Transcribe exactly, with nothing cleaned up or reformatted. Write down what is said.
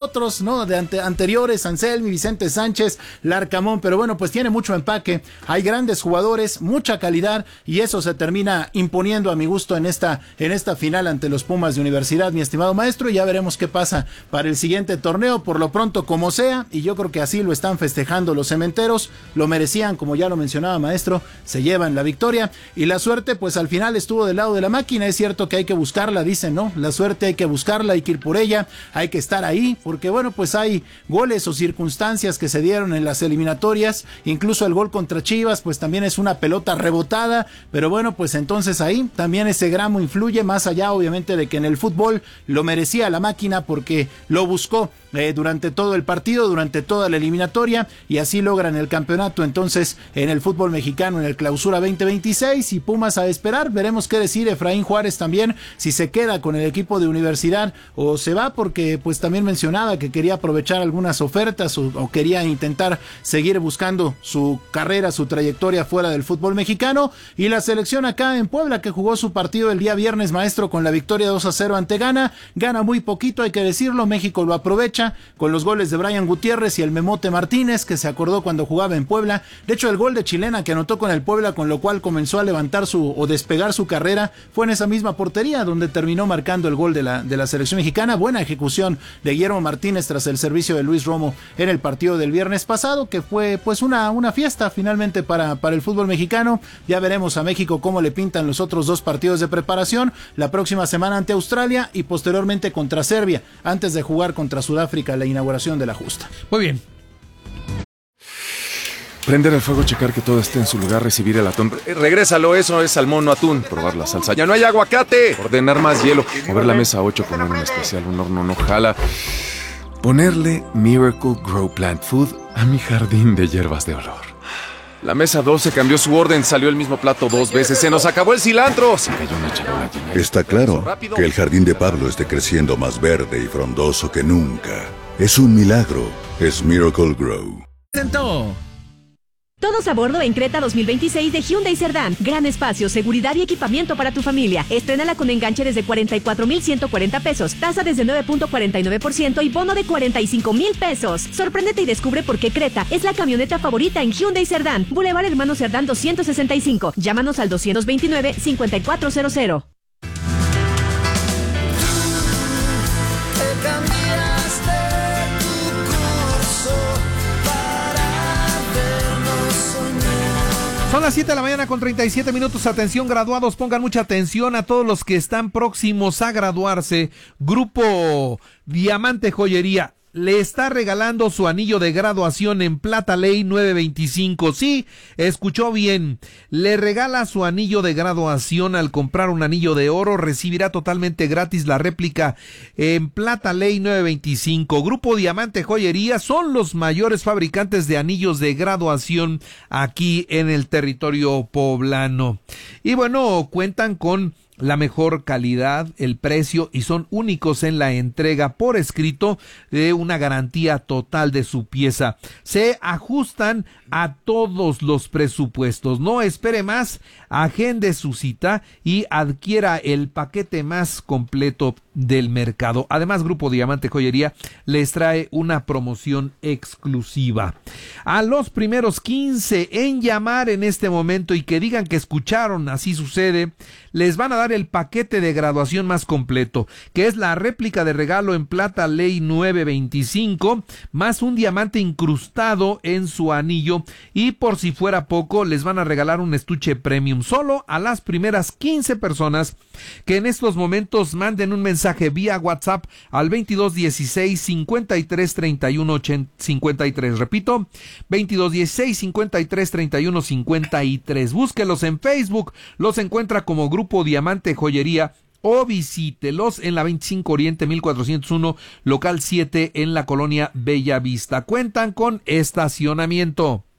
otros, ¿no? De ante, anteriores, Anselmi, Vicente Sánchez, Larcamón, pero bueno, pues tiene mucho empaque, hay grandes jugadores, mucha calidad, y eso se termina imponiendo a mi gusto en esta, en esta final ante los Pumas de Universidad, mi estimado maestro, y ya veremos qué pasa para el siguiente torneo, por lo pronto como sea, y yo creo que así lo están festejando los cementeros, lo merecían, como ya lo mencionaba maestro, se llevan la victoria, y la suerte pues al final estuvo del lado de la máquina. Es cierto que hay que buscarla, dicen, ¿no? La suerte hay que buscarla, hay que ir por ella, hay que estar ahí, porque bueno, pues hay goles o circunstancias que se dieron en las eliminatorias, incluso el gol contra Chivas, pues también es una pelota rebotada, pero bueno, pues entonces ahí también ese gramo influye, más allá obviamente de que en el fútbol lo merecía la máquina porque lo buscó eh, durante todo el partido, durante toda la eliminatoria, y así logran el campeonato. Entonces en el fútbol mexicano, en el Clausura veinte veintiséis, y Pumas a esperar, veremos qué decir Efraín Juárez también, si se queda con el equipo de Universidad o se va, porque pues también mencionaba que quería aprovechar algunas ofertas o, o quería intentar seguir buscando su carrera, su trayectoria fuera del fútbol mexicano. Y la selección acá en Puebla, que jugó su partido el día viernes, maestro, con la victoria dos a cero ante Ghana, gana muy poquito, hay que decirlo, México lo aprovecha con los goles de Brian Gutiérrez y el Memote Martínez, que se acordó cuando jugaba en Puebla. De hecho, el gol de Chilena que anotó con el Puebla, con lo cual comenzó a levantar su o despegar su carrera, fue en esa misma portería donde terminó marcando el gol de la, de la selección mexicana. Buena ejecución de Guillermo Martínez tras el servicio de Luis Romo en el partido del viernes pasado, que fue pues una, una fiesta finalmente para, para el fútbol mexicano. Ya veremos a México cómo le pintan los otros dos partidos de preparación, la próxima semana ante Australia y posteriormente contra Serbia, antes de jugar contra Sudáfrica la inauguración de la justa. Muy bien. Prender el fuego, checar que todo esté en su lugar, recibir el atún. Regrésalo, eso es salmón, no atún. Probar la salsa. ¡Ya no hay aguacate! Ordenar más hielo. Mover la mesa a ocho, poner un especial, un horno no jala. Ponerle Miracle Grow Plant Food a mi jardín de hierbas de olor. La mesa doce cambió su orden, salió el mismo plato dos veces. ¡Se nos acabó el cilantro! Se cayó una charola llena. Está claro que el jardín de Pablo esté creciendo más verde y frondoso que nunca. Es un milagro. Es Miracle Grow. Presentó. Todos a bordo en Creta dos mil veintiséis de Hyundai Cerdán. Gran espacio, seguridad y equipamiento para tu familia. Estrénala con enganche desde cuarenta y cuatro mil ciento cuarenta pesos, tasa desde nueve punto cuarenta y nueve por ciento y bono de cuarenta y cinco mil pesos. Sorpréndete y descubre por qué Creta es la camioneta favorita en Hyundai Cerdán. Boulevard Hermano Cerdán doscientos sesenta y cinco. Llámanos al doscientos veintinueve, cincuenta y cuatro cero cero. Son las siete de la mañana con treinta y siete minutos. Atención, graduados, pongan mucha atención a todos los que están próximos a graduarse. Grupo Diamante Joyería le está regalando su anillo de graduación en plata ley nueve veinticinco. Sí, escuchó bien. Le regala su anillo de graduación. Al comprar un anillo de oro, recibirá totalmente gratis la réplica en plata ley nueve veinticinco. Grupo Diamante Joyería son los mayores fabricantes de anillos de graduación aquí en el territorio poblano. Y bueno, cuentan con la mejor calidad, el precio, y son únicos en la entrega por escrito de una garantía total de su pieza. Se ajustan a todos los presupuestos. No espere más, agende su cita y adquiera el paquete más completo del mercado. Además, Grupo Diamante Joyería les trae una promoción exclusiva. A los primeros quince en llamar en este momento y que digan que escucharon Así Sucede, les van a dar el paquete de graduación más completo, que es la réplica de regalo en plata ley nueve veinticinco, más un diamante incrustado en su anillo, y por si fuera poco, les van a regalar un estuche premium solo a las primeras quince personas que en estos momentos manden un mensaje vía WhatsApp al veintidós dieciséis cincuenta y tres treinta y uno cincuenta y tres. Repito, veintidós dieciséis cincuenta y tres treinta y uno cincuenta y tres. Búsquelos en Facebook, los encuentra como Grupo Diamante Joyería, o visítelos en la veinticinco Oriente mil cuatrocientos uno, local siete, en la colonia Bella Vista. Cuentan con estacionamiento.